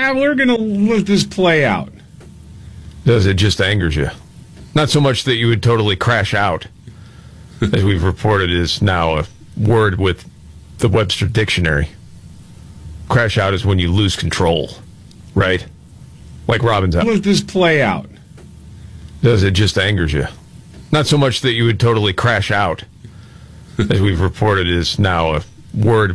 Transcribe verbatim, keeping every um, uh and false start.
Yeah, we're going to let this play out. Does it just angers you? Not so much that you would totally crash out, as we've reported is now a word with the Webster Dictionary. Crash out is when you lose control, right? Like Robin's out. Let this play out. Does it just angers you? Not so much that you would totally crash out, as we've reported is now a word